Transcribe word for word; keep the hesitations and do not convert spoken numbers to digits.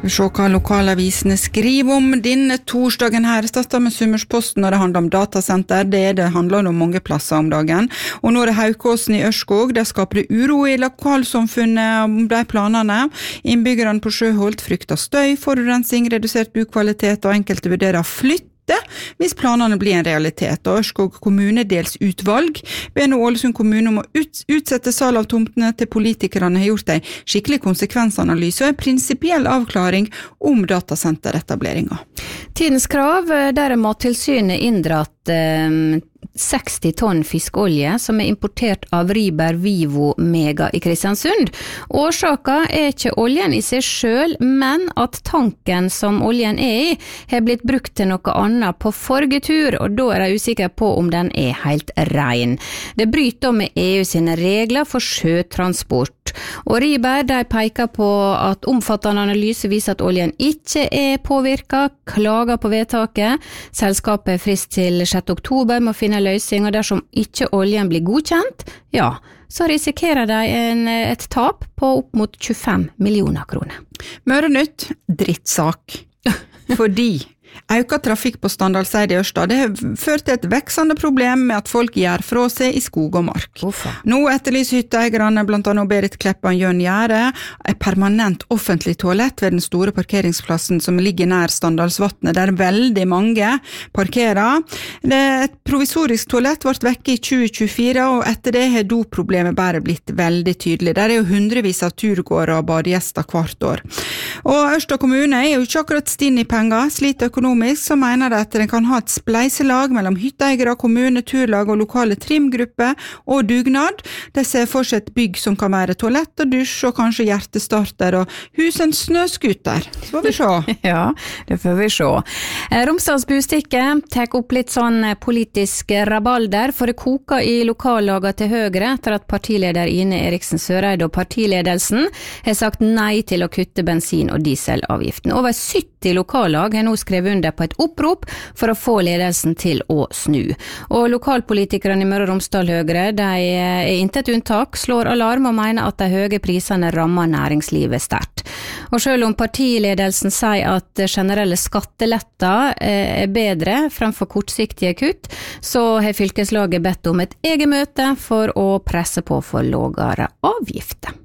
Vi ser hva lokalavisene skriver om denne torsdagen her. Starter med Summersposten når det handler om datasenter. Det er det handler om mange plasser om dagen. Og nå er det Haukåsen i Ørskog. Der skaper det uro i lokalsamfunnet om de planene. Innbyggerne på Sjøholt frykter støy, forurensning, redusert bukvalitet og enkelte vurderer flytt hvis planene blir en realitet. Og Ørskog kommunedelsutvalg ber nå Ålesund kommune om å ut, utsette salg av tomtene til politikerne har gjort en skikkelig konsekvensanalyse og en prinsipiell avklaring om datasenteretableringer. Tidens krav, der er Mattilsynet inndratt eh, seksti tonn fiskolje som er importert av Rieber Vivo Mega i Kristiansund. Årsaka er ikke oljen i seg selv, men at tanken som oljen er i har blitt brukt til noe annet på forrige tur, og da er jeg usikker på om den er helt ren. Det bryter med E U sine regler for sjøtransport. Og Rieber de peker på at omfattende analyse viser at oljen ikke er påvirket, klager på vedtaket. Selskapet er frist til sjette oktober med å finne løsning, og dersom ikke oljen blir godkjent, ja, så risikerer de en, et tap på opp mot tjuefem millioner kroner. Møre Nytt, drittsak. Fordi Auka trafikk på Standalseid i Ørsta, det har ført til et veksende problem med at folk gjør fra seg i skog og mark. Uffa. Nå etterlyser hytteeierne, blant annet Berit Kleppa og Jørn Gjære, et permanent offentlig toalett ved den store parkeringsplassen som ligger nær Standalsvatnet, der veldig mange parkerer. Det er et provisorisk toalett ble vekk i tjue tjuefire, og etter det har doproblemet bare blitt veldig tydelig. Der er jo hundrevis av turgåere og badegjester hvert år. Og Ørsta kommune er jo ikke akkurat stinn i penger, sliter økonomisk, så mener de at den kan ha et spleiselag mellom hytteeiere, kommune, turlag og lokale trimgrupper og dugnad. De ser for seg et bygg som kan være toalett og dusj og kanskje hjertestarter og hus en snøskuter. Så får vi se. Ja, det får vi se. Romsdals Bustikke tar opp litt sånn politisk rabalder, for det koker i lokallaget til Høyre etter at partileder Ine Eriksen Søreide og partiledelsen har sagt nei til å kutte bensin- og dieselavgiften. Over sytti lokallag har nå skrevet under på et opprop for å få ledelsen til å snu. Og lokalpolitikerne i Møre og Romsdal Høyre, de er intet unntak, slår alarm og mener at de høye prisene rammer næringslivet sterkt. Og selv om partiledelsen sier at generelle skatteletter er bedre fremfor kortsiktige kutt, så har fylkeslaget bedt om et eget møte for å presse på for lavere avgifter.